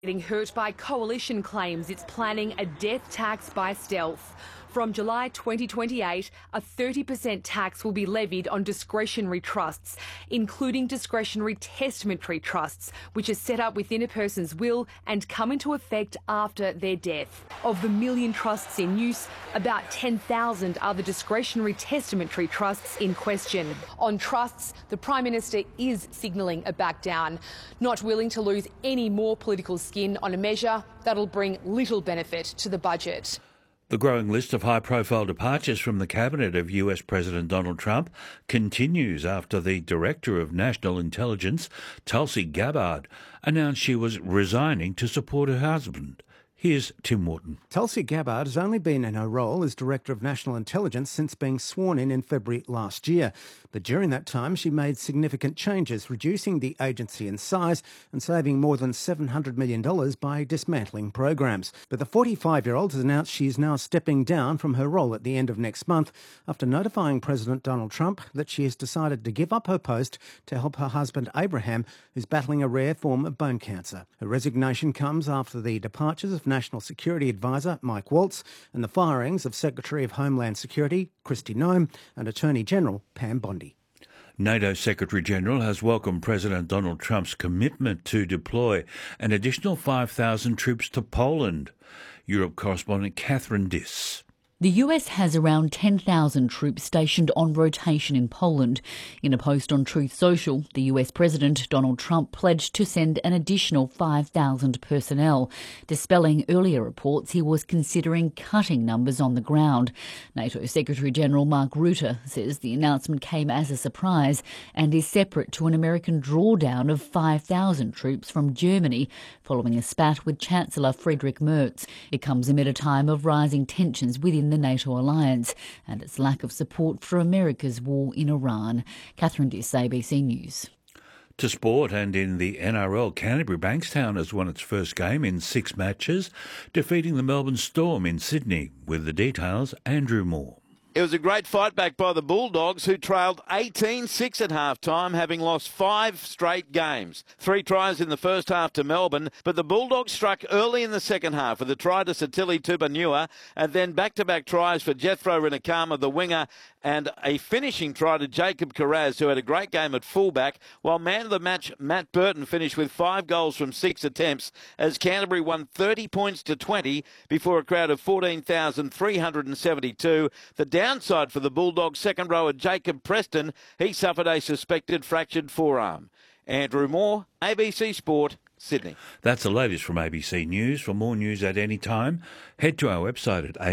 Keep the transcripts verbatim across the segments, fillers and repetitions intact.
Getting hurt by Coalition claims it's planning a death tax by stealth. From July twenty twenty-eight, a thirty percent tax will be levied on discretionary trusts, including discretionary testamentary trusts, which are set up within a person's will and come into effect after their death. Of the million trusts in use, about ten thousand are the discretionary testamentary trusts in question. On trusts, the Prime Minister is signalling a back down, not willing to lose any more political skin on a measure that'll bring little benefit to the budget. The growing list of high-profile departures from the cabinet of U S President Donald Trump continues after the Director of National Intelligence, Tulsi Gabbard, announced she was resigning to support her husband. Here's Tim Morton. Tulsi Gabbard has only been in her role as Director of National Intelligence since being sworn in in February last year. But during that time, she made significant changes, reducing the agency in size and saving more than seven hundred million dollars by dismantling programs. But the forty-five-year-old has announced she is now stepping down from her role at the end of next month after notifying President Donald Trump that she has decided to give up her post to help her husband Abraham, who's battling a rare form of bone cancer. Her resignation comes after the departures of National Security Advisor Mike Waltz and the firings of Secretary of Homeland Security Kristi Noem and Attorney General Pam Bondi. NATO Secretary-General has welcomed President Donald Trump's commitment to deploy an additional five thousand troops to Poland. Europe correspondent Catherine Diss. The U S has around ten thousand troops stationed on rotation in Poland. In a post on Truth Social, the U S President Donald Trump pledged to send an additional five thousand personnel, dispelling earlier reports he was considering cutting numbers on the ground. NATO Secretary-General Mark Rutte says the announcement came as a surprise and is separate to an American drawdown of five thousand troops from Germany following a spat with Chancellor Friedrich Merz. It comes amid a time of rising tensions within the NATO alliance and its lack of support for America's war in Iran. Catherine Diss, A B C News. To sport, and in the N R L, Canterbury Bankstown has won its first game in six matches, defeating the Melbourne Storm in Sydney. With the details, Andrew Moore. It was a great fight back by the Bulldogs, who trailed eighteen six at half-time, having lost five straight games. Three tries in the first half to Melbourne, but the Bulldogs struck early in the second half with a try to Satili Tupanua and then back-to-back tries for Jethro Rinakama, the winger, and a finishing try to Jacob Carraz, who had a great game at fullback, while man of the match Matt Burton finished with five goals from six attempts as Canterbury won thirty points to twenty before a crowd of fourteen thousand three hundred seventy-two. The downside for the Bulldogs second rower Jacob Preston, he suffered a suspected fractured forearm. Andrew Moore, A B C Sport, Sydney. That's the latest from A B C News. For more news at any time, head to our website at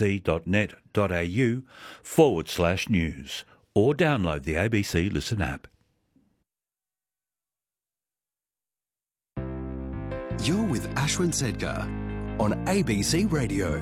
abc.net.au forward slash news or download the A B C Listen app. You're with Ashwin Sedgar on A B C Radio.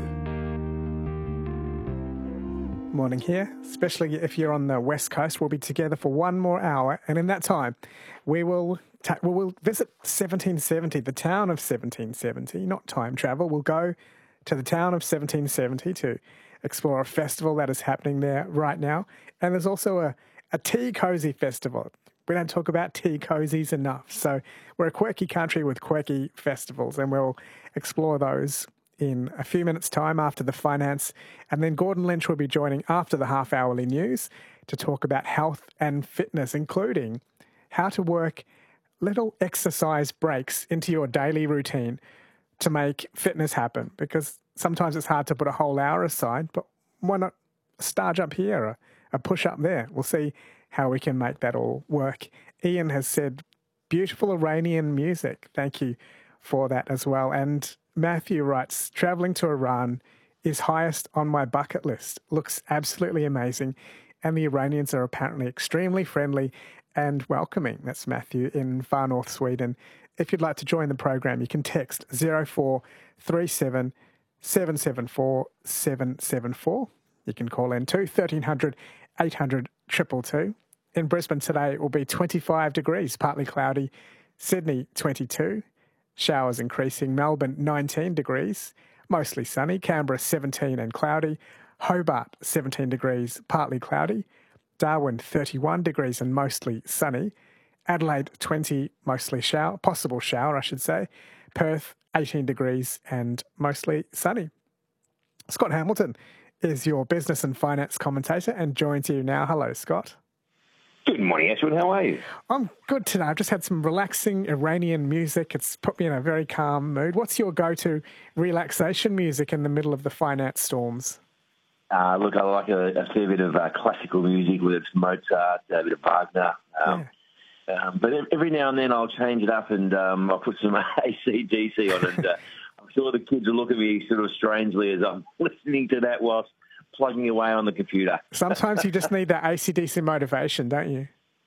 Morning here, especially if you're on the West Coast. We'll be together for one more hour, and in that time, we will ta- we will visit seventeen seventy, the town of seventeen seventy, not time travel. We'll go to the town of seventeen seventy to explore a festival that is happening there right now. And there's also a, a tea cozy festival. We don't talk about tea cozies enough. So we're a quirky country with quirky festivals, and we'll explore those in a few minutes' time after the finance. And then Gordon Lynch will be joining after the half-hourly news to talk about health and fitness, including how to work little exercise breaks into your daily routine to make fitness happen. Because sometimes it's hard to put a whole hour aside, but why not start up here, a, a push-up there? We'll see how we can make that all work. Ian has said beautiful Iranian music. Thank you for that as well. And Matthew writes, travelling to Iran is highest on my bucket list. Looks absolutely amazing. And the Iranians are apparently extremely friendly and welcoming. That's Matthew in far north Sweden. If you'd like to join the program, you can text zero four three seven, seven seven four, seven seven four. You can call in to thirteen hundred, eight hundred, two two two. In Brisbane today, it will be twenty-five degrees, partly cloudy. Sydney, twenty-two. Showers increasing. Melbourne, nineteen degrees, mostly sunny. Canberra, seventeen and cloudy. Hobart, seventeen degrees, partly cloudy. Darwin, thirty-one degrees and mostly sunny. Adelaide, twenty, mostly shower, possible shower, I should say. Perth, eighteen degrees and mostly sunny. Scott Hamilton is your business and finance commentator and joins you now. Hello, Scott. Good morning, Ashwin. How are you? I'm good today. I've just had some relaxing Iranian music. It's put me in a very calm mood. What's your go-to relaxation music in the middle of the finance storms? Uh, look, I like a, a fair bit of uh, classical music, whether it's Mozart, a bit of Wagner. Um, yeah. um, but every now and then I'll change it up and um, I'll put some A C D C on. And uh, I'm sure the kids will look at me sort of strangely as I'm listening to that whilst plugging away on the computer. Sometimes you just need that A C D C motivation, don't you?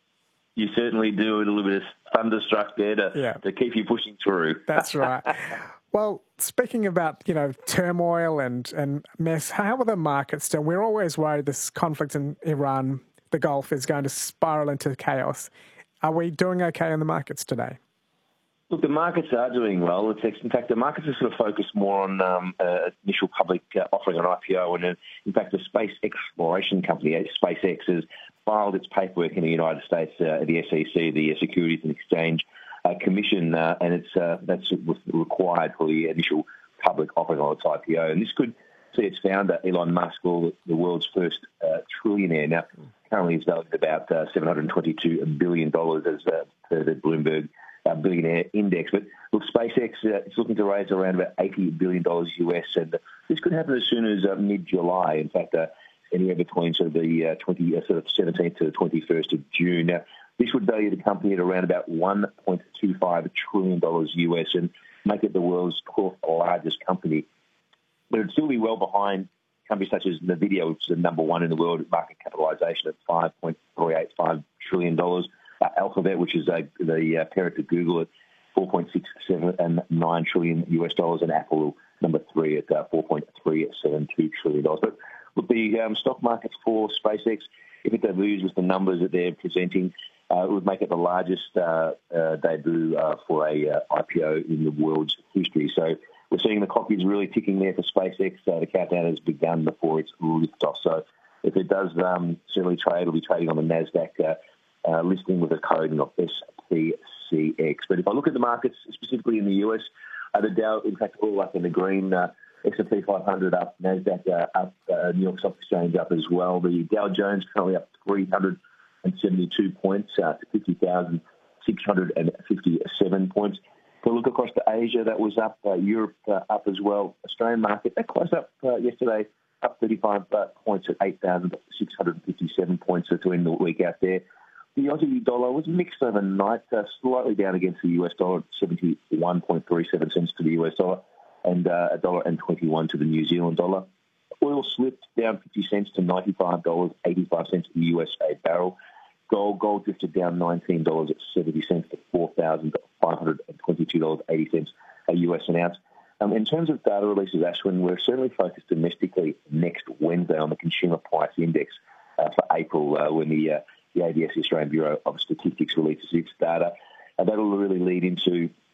You certainly do. A little bit of thunderstruck there to, yeah. to keep you pushing through. That's right. Well, speaking about, you know, turmoil and, and mess, how are the markets doing? We're always worried this conflict in Iran, the Gulf, is going to spiral into chaos. Are we doing okay in the markets today? Look, the markets are doing well. It's, in fact, the markets are sort of focused more on um, uh, initial public uh, offering on I P O. And, uh, in fact, the space exploration company, SpaceX, has filed its paperwork in the United States uh, at the S E C, the Securities and Exchange uh, Commission, uh, and it's uh, that's required for the initial public offering on its I P O. And this could see its founder, Elon Musk, or the world's first uh, trillionaire. Now, currently it's valued at about uh, seven hundred twenty-two billion dollars as uh, per the Bloomberg Uh, billionaire index. But look, SpaceX uh, is looking to raise around about eighty billion dollars U S, and uh, this could happen as soon as uh, mid-July. In fact, uh, anywhere between sort of the uh, twenty, uh, sort of seventeenth to the twenty-first of June. Now, this would value the company at around about one point two five trillion dollars U S and make it the world's fourth largest company. But it'd still be well behind companies such as NVIDIA, which is the number one in the world at market capitalization at five point three eight five trillion dollars. Uh, Alphabet, which is uh, the uh, parent of Google, at four point six seven and nine trillion U S dollars, and Apple number three at uh, four point three seven two trillion dollars. But with the um, stock markets for SpaceX, if it debuts with the numbers that they're presenting, uh, it would make it the largest uh, uh, debut uh, for a uh, I P O in the world's history. So we're seeing the clock is really ticking there for SpaceX. Uh, the countdown has begun before it's liftoff. So if it does um, certainly trade, it'll be trading on the NASDAQ. Uh, Uh, listing with a code of S P C X. But if I look at the markets, specifically in the U S, uh, the Dow, in fact, all up in the green, uh, S and P five hundred up, NASDAQ uh, up, uh, New York Stock Exchange up as well. The Dow Jones currently up three hundred seventy-two points uh, to fifty thousand six hundred fifty-seven points. If we look across to Asia, that was up, uh, Europe uh, up as well. Australian market, that closed up uh, yesterday, up thirty-five uh, points at eight thousand six hundred fifty-seven points to end the week out there. The Aussie dollar was mixed overnight, uh, slightly down against the U S dollar at seventy-one point three seven cents to the U S dollar and uh, a dollar and twenty-one to the New Zealand dollar. Oil slipped down fifty cents to ninety-five dollars and eighty-five cents a U S a barrel. Gold, gold drifted down nineteen dollars at seventy cents to four thousand five hundred twenty-two dollars and eighty cents a U S an ounce. Um, in terms of data releases, Ashwin, we're certainly focused domestically next Wednesday on the Consumer Price Index uh, for April uh, when the uh, The A B S, the Australian Bureau of Statistics, releases its data. Uh, that'll really lead into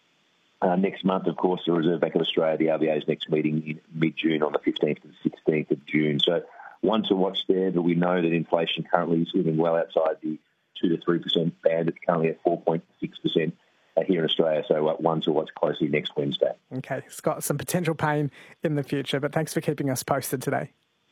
uh, next month, of course, the Reserve Bank of Australia, the R B A's next meeting in mid-June on the fifteenth to the sixteenth of June. So one to watch there, but we know that inflation currently is living well outside the two to three percent band. It's currently at four point six percent uh, here in Australia. So uh, one to watch closely next Wednesday. Okay, Scott, some potential pain in the future, but thanks for keeping us posted today.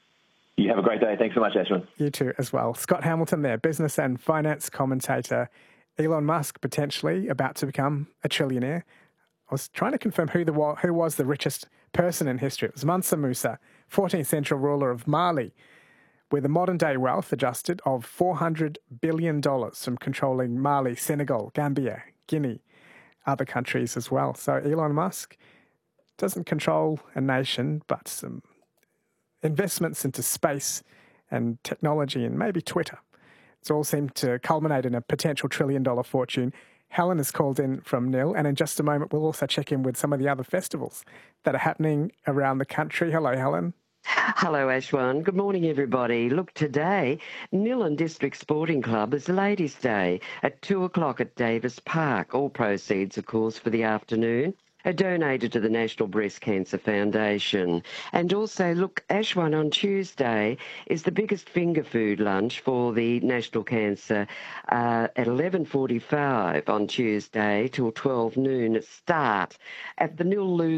You have a great day. Thanks so much, Ashwin. You too as well. Scott Hamilton there, business and finance commentator. Elon Musk potentially about to become a trillionaire. I was trying to confirm who the who was the richest person in history. It was Mansa Musa, fourteenth century ruler of Mali, with a modern-day wealth adjusted of four hundred billion dollars from controlling Mali, Senegal, Gambia, Guinea, other countries as well. So Elon Musk doesn't control a nation, but some investments into space and technology and maybe Twitter. It's all seemed to culminate in a potential trillion dollar fortune. Helen is called in from Nil, and in just a moment we'll also check in with some of the other festivals that are happening around the country. Hello, Helen. Hello, Ashwan. Good morning, everybody. Look, today, Nillan District Sporting Club is Ladies' Day at two o'clock at Davis Park. All proceeds, of course, for the afternoon are donated to the National Breast Cancer Foundation. And also, look, Ashwan, on Tuesday is the biggest finger food lunch for the National Cancer uh, at eleven forty-five on Tuesday till twelve noon start at the Nil Lose